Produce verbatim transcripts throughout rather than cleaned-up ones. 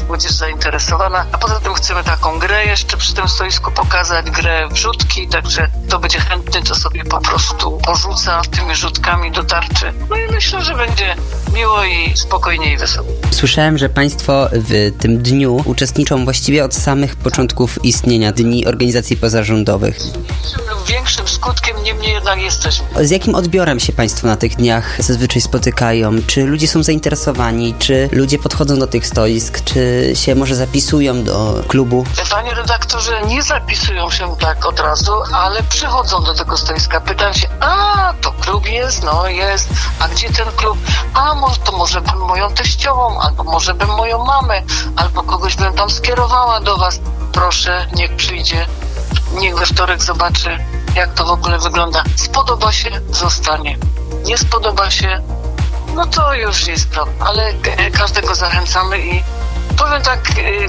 młodzież zainteresowana. A poza tym chcemy taką grę jeszcze przy tym stoisku pokazać, grę wrzutki, także kto będzie chętny, to sobie po prostu porzuca tymi rzutkami do tarczy. No i myślę, że będzie miło i spokojnie i wesoło. Słyszałem, że Państwo w tym dniu uczestniczą właściwie od samych początków istnienia Dni Organizacji Pozarządowych. Większym skutkiem, niemniej jednak jesteśmy. Z jakim odbiorem się Państwo na tych dniach zazwyczaj spotykają? Czy ludzie są zainteresowani? Czy ludzie podchodzą do tych stoisk? Czy się może zapisują do klubu? Panie redaktorze, nie zapisują się tak od razu, ale przychodzą do tego stoiska. Pytają się, a to klub jest? No jest. A gdzie ten klub? A może, to może bym moją teściową, albo może bym moją mamę, albo kogoś bym tam skierowała do was. Proszę, niech przyjdzie. Niech we wtorek zobaczy, jak to w ogóle wygląda. Spodoba się, zostanie. Nie spodoba się, no to już jest problem. Ale każdego zachęcamy i powiem tak,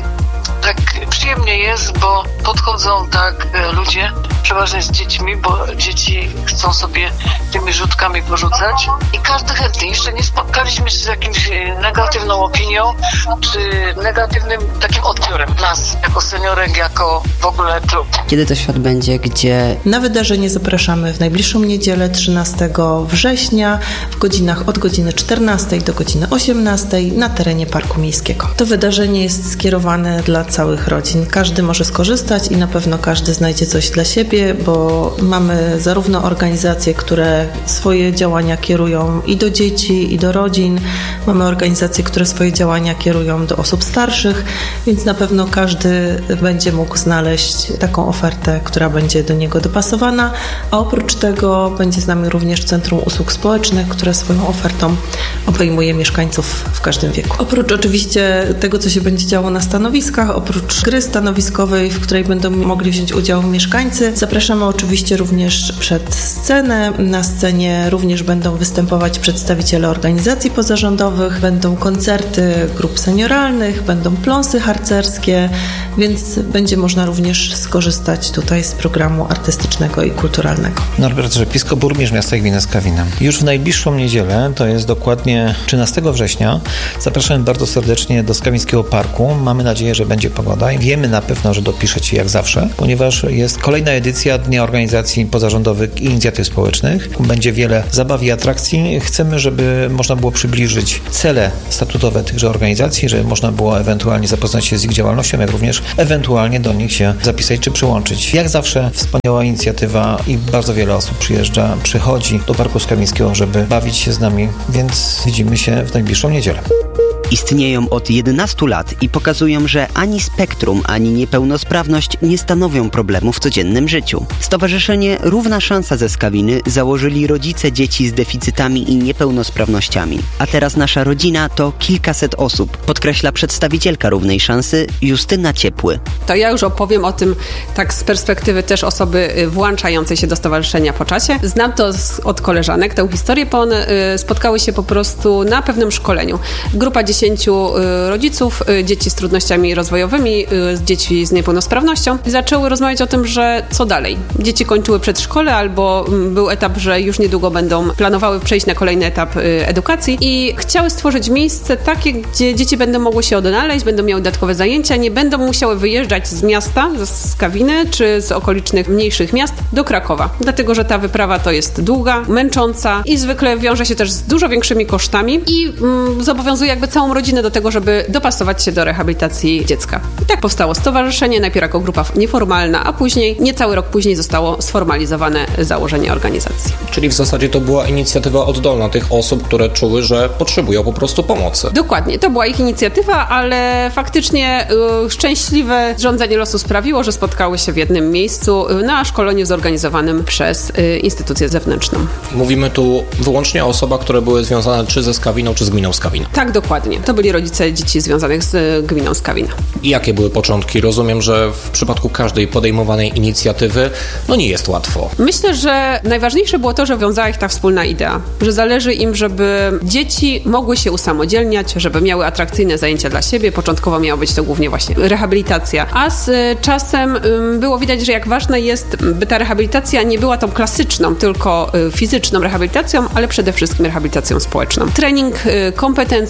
tak przyjemnie jest, bo podchodzą tak ludzie, przeważnie z dziećmi, bo dzieci chcą sobie tymi rzutkami porzucać i każdy chętny. Jeszcze nie spotkaliśmy się z jakimś negatywną opinią, czy negatywnym takim odbiorem nas, jako seniorek, jako w ogóle klub. Kiedy to świat będzie, gdzie... Na wydarzenie zapraszamy w najbliższą niedzielę, trzynastego września, w godzinach od godziny czternastej do godziny osiemnastej na terenie Parku Miejskiego. To wydarzenie jest skierowane dla całych rodzin. Każdy może skorzystać i na pewno każdy znajdzie coś dla siebie, bo mamy zarówno organizacje, które swoje działania kierują i do dzieci, i do rodzin. Mamy organizacje, które swoje działania kierują do osób starszych, więc na pewno każdy będzie mógł znaleźć taką ofertę, która będzie do niego dopasowana, a oprócz tego będzie z nami również Centrum Usług Społecznych, które swoją ofertą obejmuje mieszkańców w każdym wieku. Oprócz oczywiście tego, co się będzie działo na stanowiskach, oprócz gry stanowiskowej, w której będą mogli wziąć udział mieszkańcy, zapraszamy oczywiście również przed scenę. Na scenie również będą występować przedstawiciele organizacji pozarządowych, będą koncerty grup senioralnych, będą pląsy harcerskie, więc będzie można również skorzystać tutaj z programu artystycznego i kulturalnego. Norbert Rzepisko, burmistrz miasta i gminy Skawina. Już w najbliższą niedzielę, to jest dokładnie trzynastego września, zapraszamy bardzo serdecznie do Skawińskiego Parku. Mamy nadzieję, że będzie pogoda i wiemy na pewno, że dopiszecie jak zawsze, ponieważ jest kolejna edycja Dnia Organizacji Pozarządowych i Inicjatyw Społecznych. Będzie wiele zabaw i atrakcji. Chcemy, żeby można było przybliżyć cele statutowe tychże organizacji, żeby można było ewentualnie zapoznać się z ich działalnością, jak również ewentualnie do nich się zapisać czy przyłączyć. Jak zawsze wspaniała inicjatywa i bardzo wiele osób przyjeżdża, przychodzi do Parku Skawińskiego, żeby bawić się z nami, więc widzimy się w najbliższą niedzielę. Istnieją od jedenastu lat i pokazują, że ani spektrum, ani niepełnosprawność nie stanowią problemu w codziennym życiu. Stowarzyszenie Równa Szansa ze Skawiny założyli rodzice dzieci z deficytami i niepełnosprawnościami. A teraz nasza rodzina to kilkaset osób, podkreśla przedstawicielka Równej Szansy Justyna Ciepły. To ja już opowiem o tym tak z perspektywy też osoby włączającej się do stowarzyszenia po czasie. Znam to z, od koleżanek, tę historię, bo one y, spotkały się po prostu na pewnym szkoleniu. Grupa dziesięciu rodziców, dzieci z trudnościami rozwojowymi, dzieci z niepełnosprawnością zaczęły rozmawiać o tym, że co dalej. Dzieci kończyły przedszkole albo był etap, że już niedługo będą planowały przejść na kolejny etap edukacji i chciały stworzyć miejsce takie, gdzie dzieci będą mogły się odnaleźć, będą miały dodatkowe zajęcia, nie będą musiały wyjeżdżać z miasta, z Skawiny czy z okolicznych mniejszych miast do Krakowa. Dlatego, że ta wyprawa to jest długa, męcząca i zwykle wiąże się też z dużo większymi kosztami i mm, zobowiązuje jakby całą rodzinę do tego, żeby dopasować się do rehabilitacji dziecka. I tak powstało stowarzyszenie, najpierw jako grupa nieformalna, a później, niecały rok później zostało sformalizowane założenie organizacji. Czyli w zasadzie to była inicjatywa oddolna tych osób, które czuły, że potrzebują po prostu pomocy. Dokładnie, to była ich inicjatywa, ale faktycznie y, szczęśliwe zrządzenie losu sprawiło, że spotkały się w jednym miejscu y, na szkoleniu zorganizowanym przez y, instytucję zewnętrzną. Mówimy tu wyłącznie o osobach, które były związane czy ze Skawiną, czy z gminą Skawina. Tak, dokładnie. To byli rodzice dzieci związanych z gminą Skawina. I jakie były początki? Rozumiem, że w przypadku każdej podejmowanej inicjatywy no nie jest łatwo. Myślę, że najważniejsze było to, że wiązała ich ta wspólna idea, że zależy im, żeby dzieci mogły się usamodzielniać, żeby miały atrakcyjne zajęcia dla siebie. Początkowo miała być to głównie właśnie rehabilitacja, a z czasem było widać, że jak ważne jest, by ta rehabilitacja nie była tą klasyczną, tylko fizyczną rehabilitacją, ale przede wszystkim rehabilitacją społeczną. Trening kompetencji,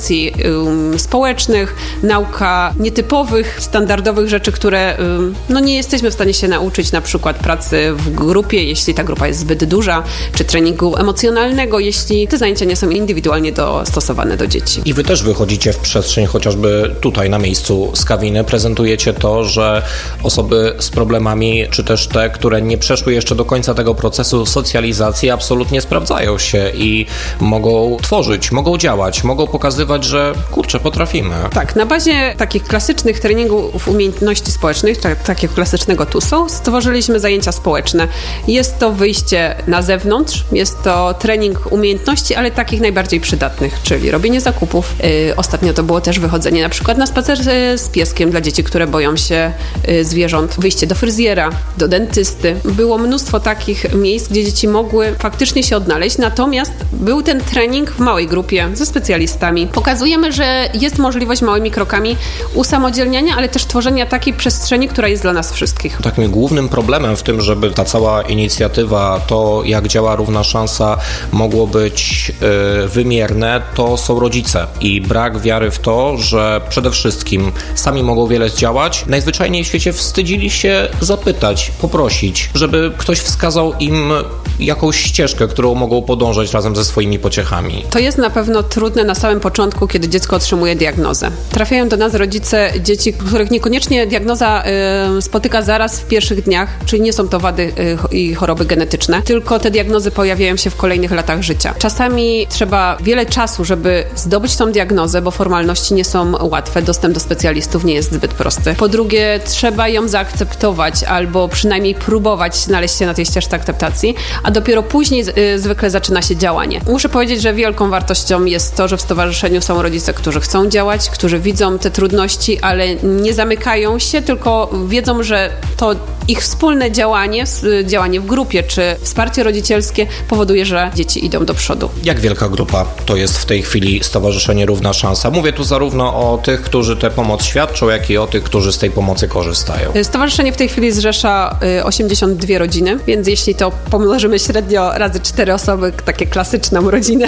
um, społecznych, nauka nietypowych, standardowych rzeczy, które um, no nie jesteśmy w stanie się nauczyć, na przykład pracy w grupie, jeśli ta grupa jest zbyt duża, czy treningu emocjonalnego, jeśli te zajęcia nie są indywidualnie dostosowane do dzieci. I wy też wychodzicie w przestrzeń, chociażby tutaj na miejscu Skawiny, prezentujecie to, że osoby z problemami, czy też te, które nie przeszły jeszcze do końca tego procesu socjalizacji, absolutnie sprawdzają się i mogą tworzyć, mogą działać, mogą pokazywać, że kurczę, potrafimy. Tak, na bazie takich klasycznych treningów umiejętności społecznych, tak, takiego klasycznego T U S-u, stworzyliśmy zajęcia społeczne. Jest to wyjście na zewnątrz, jest to trening umiejętności, ale takich najbardziej przydatnych, czyli robienie zakupów. Yy, ostatnio to było też wychodzenie na przykład na spacer z pieskiem dla dzieci, które boją się yy, zwierząt, wyjście do fryzjera, do dentysty. Było mnóstwo takich miejsc, gdzie dzieci mogły faktycznie się odnaleźć, natomiast był ten trening w małej grupie ze specjalistami. Pokazujemy, że jest możliwość małymi krokami usamodzielniania, ale też tworzenia takiej przestrzeni, która jest dla nas wszystkich. Takim głównym problemem w tym, żeby ta cała inicjatywa, to jak działa Równa Szansa, mogło być yy, wymierne, to są rodzice i brak wiary w to, że przede wszystkim sami mogą wiele zdziałać. Najzwyczajniej w świecie wstydzili się zapytać, poprosić, żeby ktoś wskazał im jakąś ścieżkę, którą mogą podążać razem ze swoimi pociechami. To jest na pewno trudne na samym początku, kiedy dziecko otrzymuje diagnozę. Trafiają do nas rodzice dzieci, których niekoniecznie diagnoza y, spotyka zaraz w pierwszych dniach, czyli nie są to wady y, i choroby genetyczne, tylko te diagnozy pojawiają się w kolejnych latach życia. Czasami trzeba wiele czasu, żeby zdobyć tą diagnozę, bo formalności nie są łatwe, dostęp do specjalistów nie jest zbyt prosty. Po drugie, trzeba ją zaakceptować albo przynajmniej próbować znaleźć się na tej ścieżce akceptacji, a dopiero później y, zwykle zaczyna się działanie. Muszę powiedzieć, że wielką wartością jest to, że w stowarzyszeniu są rodzice, którzy chcą działać, którzy widzą te trudności, ale nie zamykają się, tylko wiedzą, że to ich wspólne działanie, działanie w grupie czy wsparcie rodzicielskie powoduje, że dzieci idą do przodu. Jak wielka grupa to jest w tej chwili Stowarzyszenie Równa Szansa? Mówię tu zarówno o tych, którzy tę pomoc świadczą, jak i o tych, którzy z tej pomocy korzystają. Stowarzyszenie w tej chwili zrzesza osiemdziesiąt dwie rodziny, więc jeśli to pomnożymy średnio razy cztery osoby, takie klasyczną rodzinę,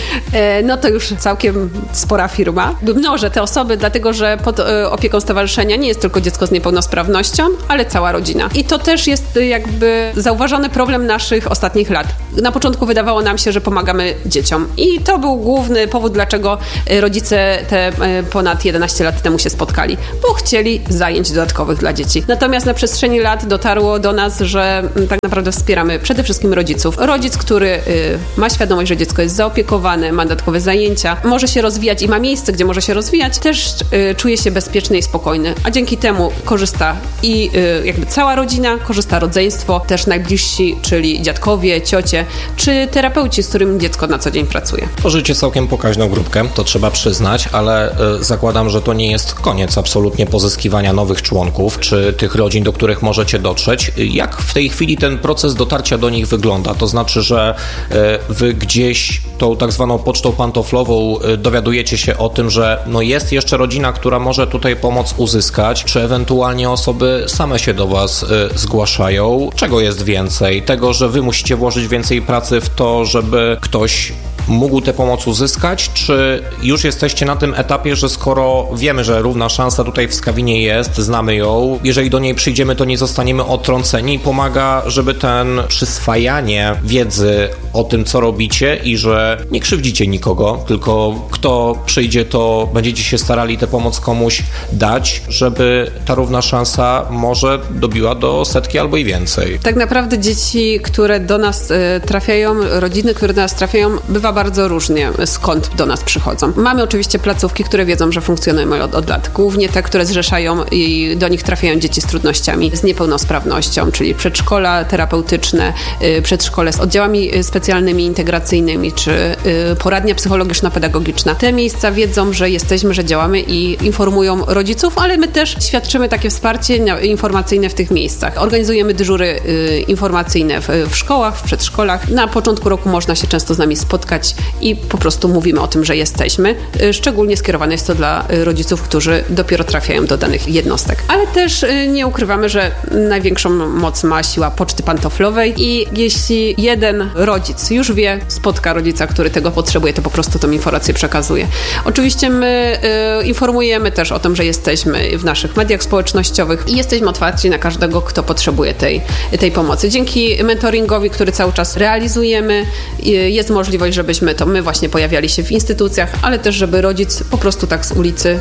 no to już całkiem spora firma. Mnożę te osoby, dlatego że pod opieką stowarzyszenia nie jest tylko dziecko z niepełnosprawnością, ale cała rodzina. I to też jest jakby zauważony problem naszych ostatnich lat. Na początku wydawało nam się, że pomagamy dzieciom i to był główny powód, dlaczego rodzice te ponad jedenaście lat temu się spotkali, bo chcieli zajęć dodatkowych dla dzieci. Natomiast na przestrzeni lat dotarło do nas, że tak naprawdę wspieramy przede wszystkim rodziców. Rodzic, który ma świadomość, że dziecko jest zaopiekowane, ma dodatkowe zajęcia, może się rozwijać i ma miejsce, gdzie może się rozwijać, też czuje się bezpieczny i spokojny, a dzięki temu korzysta i jakby cała rodzina, korzysta rodzeństwo, też najbliżsi, czyli dziadkowie, ciocie, czy terapeuci, z którymi dziecko na co dzień pracuje. Tworzycie całkiem pokaźną grupkę, to trzeba przyznać, ale y, zakładam, że to nie jest koniec absolutnie pozyskiwania nowych członków, czy tych rodzin, do których możecie dotrzeć. Jak w tej chwili ten proces dotarcia do nich wygląda? To znaczy, że y, wy gdzieś tą tak zwaną pocztą pantoflową y, dowiadujecie się o tym, że no jest jeszcze rodzina, która może tutaj pomoc uzyskać, czy ewentualnie osoby same się do was y, zgłaszają? Czego jest więcej? Tego, że wy musicie włożyć więcej pracy w to, żeby ktoś mógł tę pomoc uzyskać, czy już jesteście na tym etapie, że skoro wiemy, że Równa Szansa tutaj w Skawinie jest, znamy ją, jeżeli do niej przyjdziemy, to nie zostaniemy odtrąceni, pomaga, żeby ten przyswajanie wiedzy o tym, co robicie i że nie krzywdzicie nikogo, tylko kto przyjdzie, to będziecie się starali tę pomoc komuś dać, żeby ta Równa Szansa może dobiła do setki albo i więcej. Tak naprawdę dzieci, które do nas y, trafiają, rodziny, które do nas trafiają, bywa bardzo różnie, skąd do nas przychodzą. Mamy oczywiście placówki, które wiedzą, że funkcjonują od, od lat. Głównie te, które zrzeszają i do nich trafiają dzieci z trudnościami, z niepełnosprawnością, czyli przedszkola terapeutyczne, y, przedszkole z oddziałami specjalnymi, integracyjnymi, czy y, poradnia psychologiczno-pedagogiczna. Te miejsca wiedzą, że jesteśmy, że działamy i informują rodziców, ale my też świadczymy takie wsparcie informacyjne w tych miejscach. Organizujemy dyżury y, informacyjne w, w szkołach, w przedszkolach. Na początku roku można się często z nami spotkać przyjechać i po prostu mówimy o tym, że jesteśmy. Szczególnie skierowane jest to dla rodziców, którzy dopiero trafiają do danych jednostek. Ale też nie ukrywamy, że największą moc ma siła poczty pantoflowej i jeśli jeden rodzic już wie, spotka rodzica, który tego potrzebuje, to po prostu tą informację przekazuje. Oczywiście my y, informujemy też o tym, że jesteśmy w naszych mediach społecznościowych i jesteśmy otwarci na każdego, kto potrzebuje tej, tej pomocy. Dzięki mentoringowi, który cały czas realizujemy, y, jest możliwość, żebyśmy to my właśnie pojawiali się w instytucjach, ale też, żeby rodzic po prostu tak z ulicy,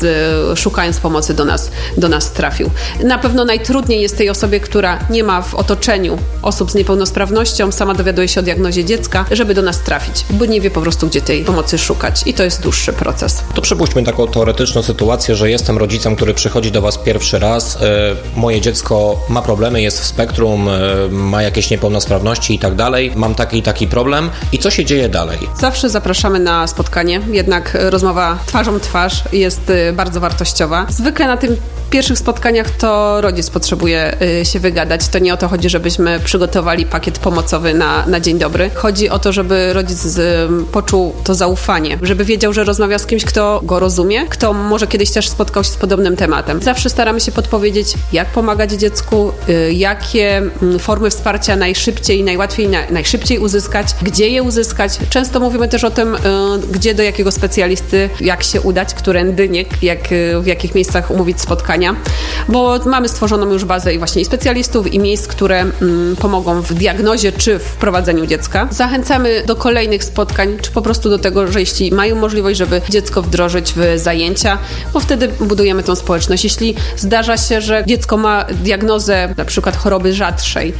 z, szukając pomocy do nas, do nas trafił. Na pewno najtrudniej jest tej osobie, która nie ma w otoczeniu osób z niepełnosprawnością, sama dowiaduje się o diagnozie dziecka, żeby do nas trafić, bo nie wie po prostu, gdzie tej pomocy szukać i to jest dłuższy proces. To przypuśćmy taką teoretyczną sytuację, że jestem rodzicem, który przychodzi do Was pierwszy raz, y, moje dziecko ma problemy, jest w spektrum, y, ma jakieś niepełnosprawności i tak dalej, mam taki i taki problem i co się dzieje dalej? Zawsze zapraszamy na spotkanie, jednak rozmowa twarzą twarz jest y, bardzo wartościowa. Zwykle na tym pierwszych spotkaniach to rodzic potrzebuje y, się wygadać. To nie o to chodzi, żebyśmy przygotowali pakiet pomocowy na, na dzień dobry. Chodzi o to, żeby rodzic z, y, poczuł to zaufanie, żeby wiedział, że rozmawia z kimś, kto go rozumie, kto może kiedyś też spotkał się z podobnym tematem. Zawsze staramy się podpowiedzieć, jak pomagać dziecku, y, jakie y, formy wsparcia najszybciej i najłatwiej, na, najszybciej uzyskać, gdzie je uzyskać. Często mówimy też o tym, y, gdzie do jakiego specjalisty, jak się udać, którędy, nie, jak, y, w jakich miejscach umówić spotkania. Bo mamy stworzoną już bazę i właśnie i specjalistów, i miejsc, które mm, pomogą w diagnozie czy w prowadzeniu dziecka. Zachęcamy do kolejnych spotkań, czy po prostu do tego, że jeśli mają możliwość, żeby dziecko wdrożyć w zajęcia, bo wtedy budujemy tą społeczność. Jeśli zdarza się, że dziecko ma diagnozę na przykład choroby rzadszej,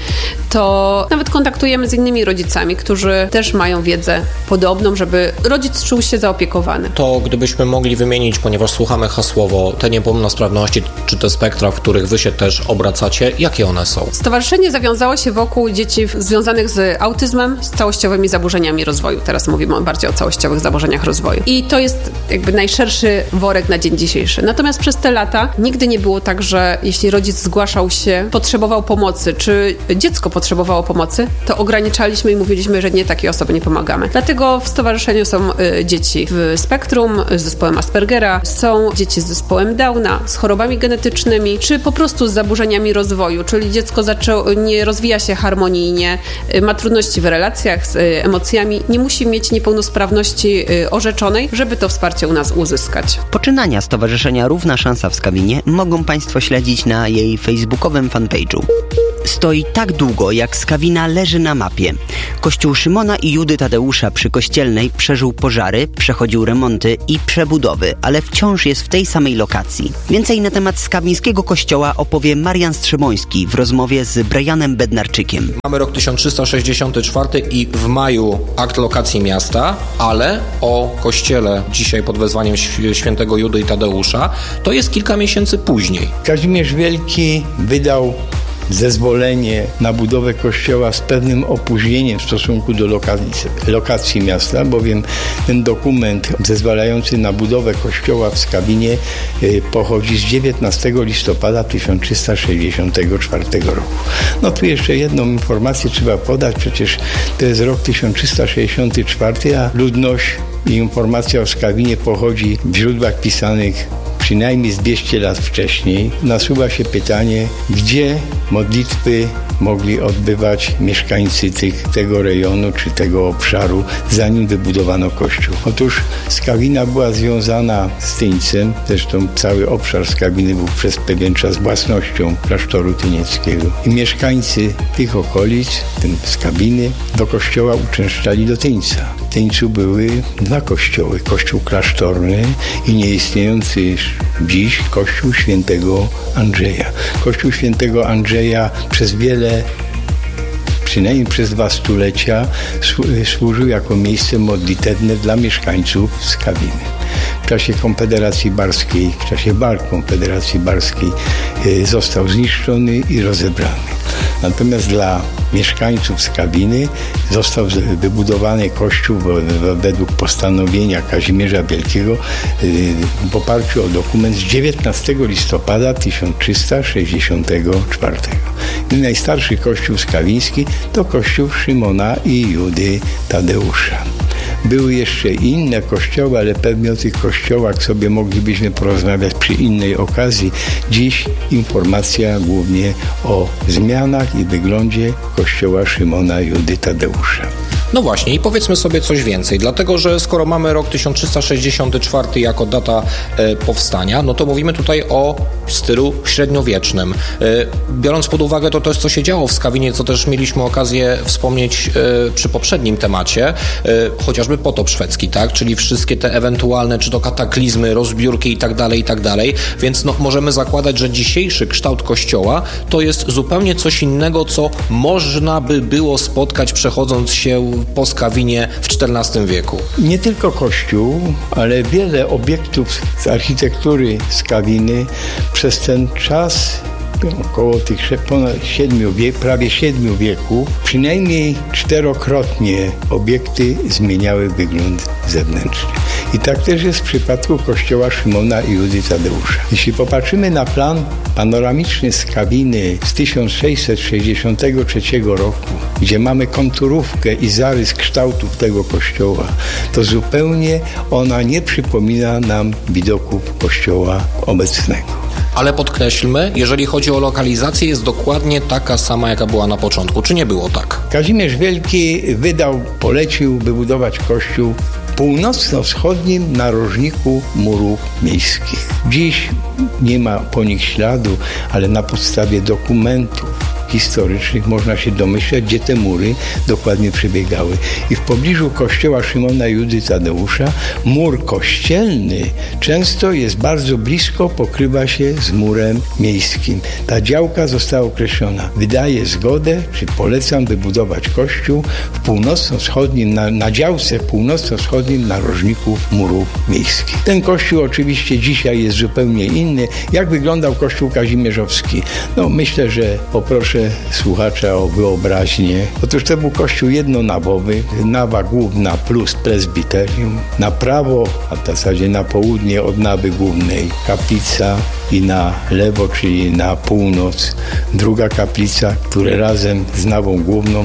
to nawet kontaktujemy z innymi rodzicami, którzy też mają wiedzę podobną, żeby rodzic czuł się zaopiekowany. To gdybyśmy mogli wymienić, ponieważ słuchamy hasłowo, te niepełnosprawności, czy te spektra, w których Wy się też obracacie, jakie one są? Stowarzyszenie zawiązało się wokół dzieci związanych z autyzmem, z całościowymi zaburzeniami rozwoju. Teraz mówimy bardziej o całościowych zaburzeniach rozwoju. I to jest jakby najszerszy worek na dzień dzisiejszy. Natomiast przez te lata nigdy nie było tak, że jeśli rodzic zgłaszał się, potrzebował pomocy, czy dziecko potrzebowało pomocy, to ograniczaliśmy i mówiliśmy, że nie, takiej osoby nie pomagamy. Dlatego w stowarzyszeniu są y, dzieci w spektrum, z zespołem Aspergera, są dzieci z zespołem Downa, z chorobami genetycznymi, czy po prostu z zaburzeniami rozwoju, czyli dziecko zaczęło, nie rozwija się harmonijnie, ma trudności w relacjach z emocjami, nie musi mieć niepełnosprawności orzeczonej, żeby to wsparcie u nas uzyskać. Poczynania Stowarzyszenia Równa Szansa w Skawinie mogą Państwo śledzić na jej facebookowym fanpage'u. Stoi tak długo, jak Skawina leży na mapie. Kościół Szymona i Judy Tadeusza przy Kościelnej przeżył pożary, przechodził remonty i przebudowy, ale wciąż jest w tej samej lokacji. Więcej na temat skawińskiego kościoła opowie Marian Strzymoński w rozmowie z Brianem Bednarczykiem. Mamy rok tysiąc trzysta sześćdziesiąty czwarty i w maju akt lokacji miasta, ale o kościele dzisiaj pod wezwaniem świętego Judy i Tadeusza to jest kilka miesięcy później. Kazimierz Wielki wydał zezwolenie na budowę kościoła z pewnym opóźnieniem w stosunku do lokacji, lokacji miasta, bowiem ten dokument zezwalający na budowę kościoła w Skawinie y, pochodzi z dziewiętnastego listopada tysiąc trzysta sześćdziesiątego czwartego roku. No tu jeszcze jedną informację trzeba podać, przecież to jest rok tysiąc trzysta sześćdziesiąty czwarty, a ludność i informacja o Skawinie pochodzi w źródłach pisanych przynajmniej z dwieście lat wcześniej. Nasuwa się pytanie, gdzie modlitwy mogli odbywać mieszkańcy tych, tego rejonu czy tego obszaru, zanim wybudowano kościół. Otóż Skawina była związana z Tyńcem, zresztą cały obszar Skawiny był przez pewien czas własnością klasztoru tynieckiego. I mieszkańcy tych okolic, w tym Skawiny, do kościoła uczęszczali do Tyńca. W Tyńcu były dwa kościoły, kościół klasztorny i nieistniejący dziś kościół świętego Andrzeja. Kościół świętego Andrzeja przez wiele, przynajmniej przez dwa stulecia służył jako miejsce modlitewne dla mieszkańców Skawiny. W czasie Konfederacji Barskiej, w czasie walk Konfederacji Barskiej został zniszczony i rozebrany. Natomiast dla mieszkańców Skawiny został wybudowany kościół według postanowienia Kazimierza Wielkiego w oparciu o dokument z dziewiętnastego listopada tysiąc trzysta sześćdziesiątego czwartego. I najstarszy kościół skawiński to kościół Szymona i Judy Tadeusza. Były jeszcze inne kościoły, ale pewnie o tych kościołach sobie moglibyśmy porozmawiać przy innej okazji. Dziś informacja głównie o zmianach i wyglądzie kościoła Szymona i Judy Tadeusza. No właśnie i powiedzmy sobie coś więcej, dlatego że skoro mamy rok tysiąc trzysta sześćdziesiąty czwarty jako data e, powstania, no to mówimy tutaj o stylu średniowiecznym. E, biorąc pod uwagę to też, co się działo w Skawinie, co też mieliśmy okazję wspomnieć e, przy poprzednim temacie, e, chociażby potop szwedzki, tak, czyli wszystkie te ewentualne, czy to kataklizmy, rozbiórki i tak dalej, i tak dalej, więc no, możemy zakładać, że dzisiejszy kształt kościoła to jest zupełnie coś innego, co można by było spotkać przechodząc się po Skawinie w czternastym wieku. Nie tylko kościół, ale wiele obiektów z architektury Skawiny przez ten czas, około tych ponad siedmiu wiek, prawie siedmiu wieków, przynajmniej czterokrotnie obiekty zmieniały wygląd zewnętrzny. I tak też jest w przypadku kościoła Szymona i Judy Tadeusza. Jeśli popatrzymy na plan panoramiczny Skawiny z tysiąc sześćset sześćdziesiątego trzeciego roku, gdzie mamy konturówkę i zarys kształtów tego kościoła, to zupełnie ona nie przypomina nam widoków kościoła obecnego. Ale podkreślmy, jeżeli chodzi o lokalizację, jest dokładnie taka sama, jaka była na początku. Czy nie było tak? Kazimierz Wielki wydał, polecił wybudować kościół w północno-wschodnim narożniku murów miejskich. Dziś nie ma po nich śladu, ale na podstawie dokumentów historycznych można się domyśleć, gdzie te mury dokładnie przebiegały. I w pobliżu kościoła Szymona i Judy Tadeusza mur kościelny często jest bardzo blisko, pokrywa się z murem miejskim. Ta działka została określona. Wydaje zgodę, czy polecam wybudować kościół w północno-wschodnim, na, na działce północno-wschodnim narożniku murów miejskich. Ten kościół oczywiście dzisiaj jest zupełnie inny. Jak wyglądał kościół kazimierzowski? No myślę, że poproszę słuchacza o wyobraźnię. Otóż to był kościół jednonawowy, nawa główna plus prezbiterium. Na prawo, a w zasadzie na południe od nawy głównej kaplica i na lewo, czyli na północ druga kaplica, które razem z nawą główną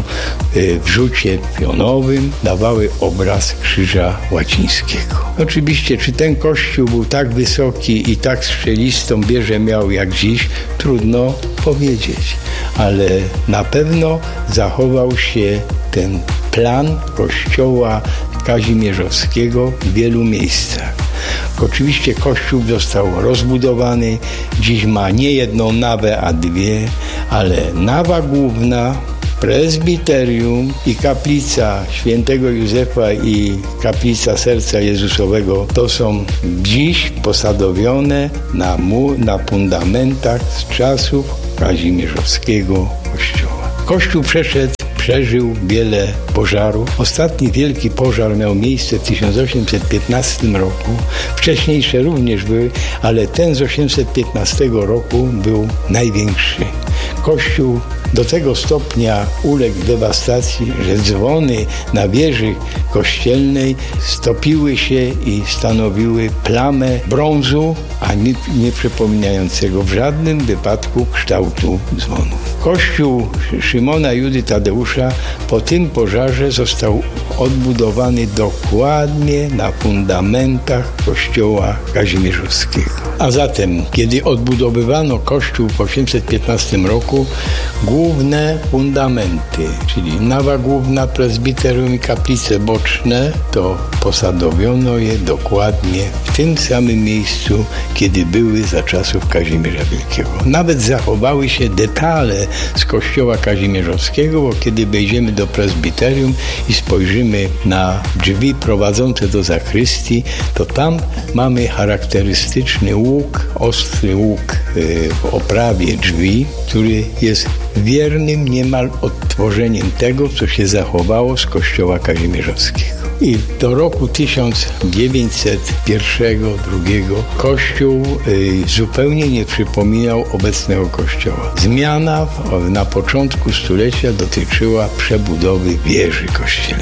w rzucie pionowym dawały obraz krzyża łacińskiego. Oczywiście, czy ten kościół był tak wysoki i tak strzelistą wieżę miał jak dziś, trudno powiedzieć, ale na pewno zachował się ten plan kościoła kazimierzowskiego w wielu miejscach. Oczywiście kościół został rozbudowany, dziś ma nie jedną nawę, a dwie, ale nawa główna, prezbiterium i kaplica świętego Józefa i kaplica Serca Jezusowego to są dziś posadowione na, mu, na fundamentach z czasów kazimierzowskiego kościoła. Kościół przeszedł Przeżył wiele pożarów. Ostatni wielki pożar miał miejsce w tysiąc osiemset piętnastym roku. Wcześniejsze również były, ale ten z osiemset piętnastego roku był największy. Kościół do tego stopnia uległ dewastacji, że dzwony na wieży kościelnej stopiły się i stanowiły plamę brązu, a nie, nie przypominającego w żadnym wypadku kształtu dzwonów. Kościół Szymona i Judy Tadeusza po tym pożarze został odbudowany dokładnie na fundamentach kościoła kazimierzowskiego. A zatem, kiedy odbudowywano kościół w osiemset piętnastym roku, główne fundamenty, czyli nawa główna, prezbiterium i kaplice boczne, to posadowiono je dokładnie w tym samym miejscu, kiedy były za czasów Kazimierza Wielkiego. Nawet zachowały się detale z kościoła kazimierzowskiego, bo kiedy wejdziemy do prezbiterium i spojrzymy na drzwi prowadzące do zakrystii, to tam mamy charakterystyczny łuk, ostry łuk w oprawie drzwi, który jest wiernym niemal odtworzeniem tego, co się zachowało z kościoła kazimierzowskiego. I do roku tysiąc dziewięćset pierwszego, drugiego kościół y, zupełnie nie przypominał obecnego kościoła. Zmiana w, na początku stulecia dotyczyła przebudowy wieży kościelnej.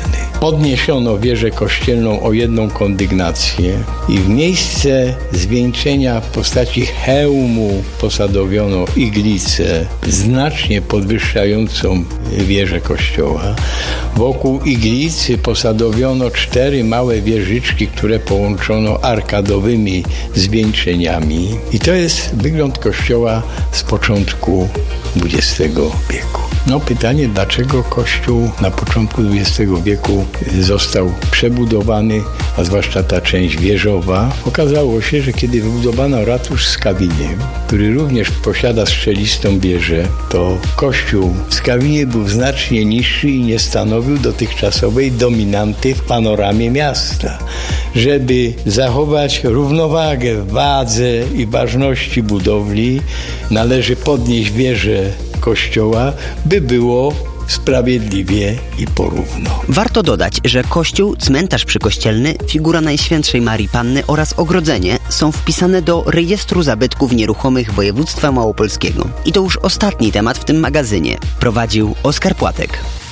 podniesiono wieżę kościelną o jedną kondygnację i w miejsce zwieńczenia w postaci hełmu posadowiono iglicę znacznie podwyższającą wieżę kościoła. Wokół iglicy posadowiono cztery małe wieżyczki, które połączono arkadowymi zwieńczeniami. I to jest wygląd kościoła z początku dwudziestego wieku. No pytanie, dlaczego Kościół na początku dwudziestego wieku został przebudowany, a zwłaszcza ta część wieżowa. Okazało się, że kiedy wybudowano ratusz w Skawinie, który również posiada strzelistą wieżę, to Kościół w Skawinie był znacznie niższy i nie stanowił dotychczasowej dominanty w panoramie miasta. Żeby zachować równowagę w wadze i ważności budowli, należy podnieść wieżę kościoła, by było sprawiedliwie i porówno. Warto dodać, że kościół, cmentarz przykościelny, figura Najświętszej Marii Panny oraz ogrodzenie są wpisane do rejestru zabytków nieruchomych województwa małopolskiego. I to już ostatni temat w tym magazynie. Prowadził Oskar Płatek.